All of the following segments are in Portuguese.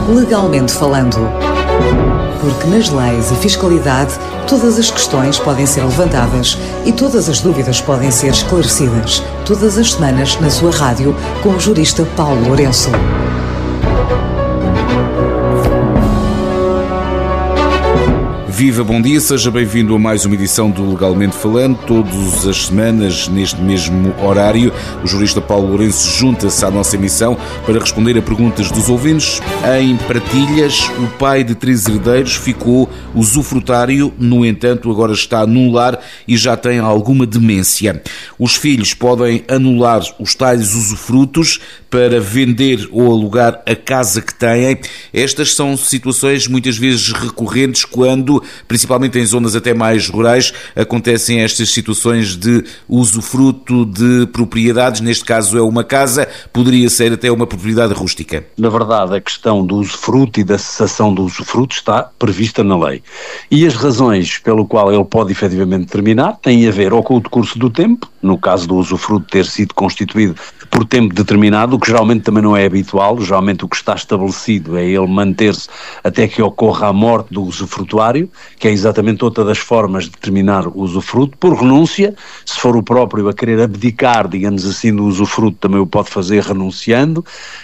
Legalmente falando. Porque nas leis e fiscalidade, todas as questões podem ser levantadas e todas as dúvidas podem ser esclarecidas. Todas as semanas na sua rádio, com o jurista Paulo Lourenço. Viva, bom dia, seja bem-vindo a mais uma edição do Legalmente Falando. Todas as semanas, neste mesmo horário, o jurista Paulo Lourenço junta-se à nossa emissão para responder a perguntas dos ouvintes. Em Partilhas, o pai de 3 herdeiros ficou usufrutário, no entanto, agora está num lar e já tem alguma demência. Os filhos podem anular os tais usufrutos para vender ou alugar a casa que têm. Estas são situações muitas vezes recorrentes quando, principalmente em zonas até mais rurais, acontecem estas situações de usufruto de propriedades. Neste caso é uma casa, poderia ser até uma propriedade rústica. Na verdade, a questão do usufruto e da cessação do usufruto está prevista na lei. E as razões pelo qual ele pode efetivamente terminar têm a ver ou com o decurso do tempo, no caso do usufruto ter sido constituído por tempo determinado, o que geralmente também não é habitual. Geralmente o que está estabelecido é ele manter-se até que ocorra a morte do usufrutuário, que é exatamente outra das formas de terminar o usufruto. Por renúncia, se for o próprio a querer abdicar, digamos assim, do usufruto, também o pode fazer renunciando,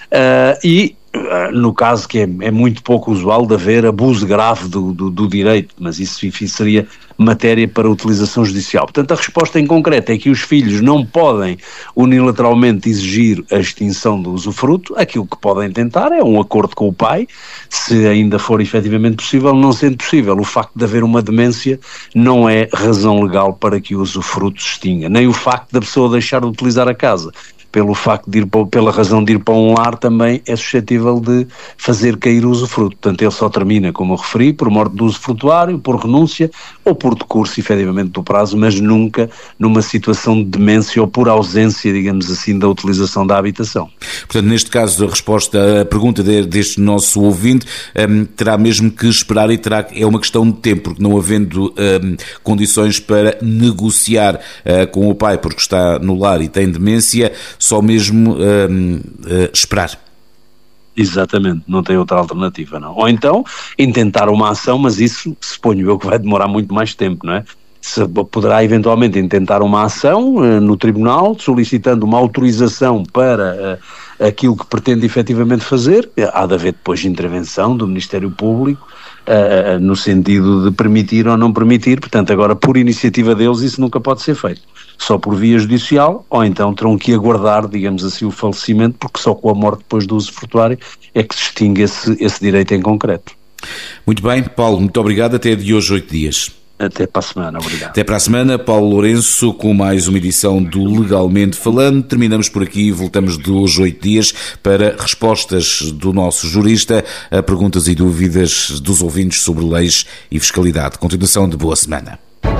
no caso que é muito pouco usual de haver abuso grave do direito, mas isso enfim seria matéria para utilização judicial. Portanto, a resposta em concreto é que os filhos não podem unilateralmente exigir a extinção do usufruto. Aquilo que podem tentar é um acordo com o pai, se ainda for efetivamente possível. Não sendo possível, o facto de haver uma demência não é razão legal para que o usufruto se extinga, nem o facto da pessoa deixar de utilizar a casa. Pelo facto de pela razão de ir para um lar, também é suscetível de fazer cair o usufruto. Portanto, ele só termina, como eu referi, por morte do usufrutuário, por renúncia ou por decurso, efetivamente, do prazo, mas nunca numa situação de demência ou por ausência, digamos assim, da utilização da habitação. Portanto, neste caso, a resposta à pergunta deste nosso ouvinte terá mesmo que esperar e é uma questão de tempo, porque não havendo condições para negociar com o pai, porque está no lar e tem demência, só mesmo esperar. Exatamente, não tem outra alternativa, não. Ou então, intentar uma ação, mas isso, suponho eu, que vai demorar muito mais tempo, não é? Se poderá eventualmente intentar uma ação no tribunal, solicitando uma autorização para aquilo que pretende efetivamente fazer. Há de haver depois intervenção do Ministério Público, no sentido de permitir ou não permitir. Portanto, agora, por iniciativa deles, isso nunca pode ser feito. Só por via judicial, ou então terão que aguardar, digamos assim, o falecimento, porque só com a morte depois do usufrutuário é que se extingue esse direito em concreto. Muito bem, Paulo, muito obrigado. Até de hoje 8 dias. Até para a semana, obrigado. Até para a semana, Paulo Lourenço, com mais uma edição do Legalmente Falando. Terminamos por aqui e voltamos de hoje 8 dias para respostas do nosso jurista a perguntas e dúvidas dos ouvintes sobre leis e fiscalidade. Continuação de boa semana.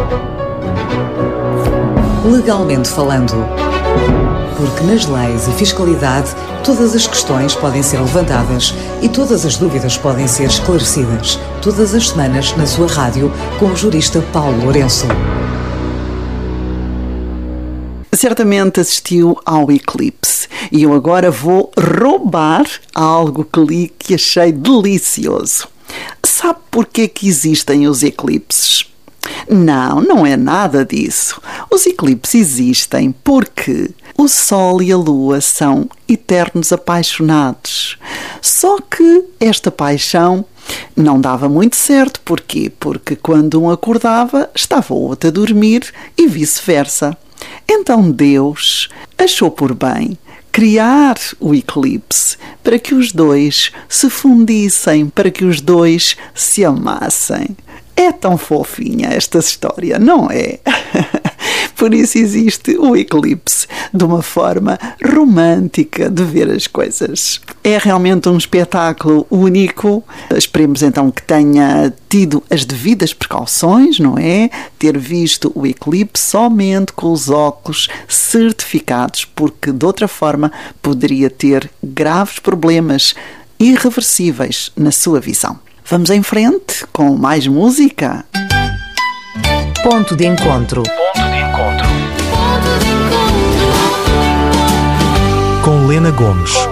Legalmente falando. Porque nas leis e fiscalidade, todas as questões podem ser levantadas e todas as dúvidas podem ser esclarecidas. Todas as semanas na sua rádio, com o jurista Paulo Lourenço. Certamente assistiu ao eclipse e eu agora vou roubar algo que li que achei delicioso. Sabe porquê que existem os eclipses? Não é nada disso. Os eclipses existem porque o Sol e a Lua são eternos apaixonados. Só que esta paixão não dava muito certo. Porquê? Porque quando um acordava, estava o outro a dormir e vice-versa. Então Deus achou por bem criar o eclipse para que os dois se fundissem, para que os dois se amassem. É tão fofinha esta história, não é? Por isso existe o eclipse, de uma forma romântica de ver as coisas. É realmente um espetáculo único. Esperemos então que tenha tido as devidas precauções, não é? Ter visto o eclipse somente com os óculos certificados, porque de outra forma poderia ter graves problemas irreversíveis na sua visão. Vamos em frente com mais música. Ponto de encontro. Com Lena Gomes.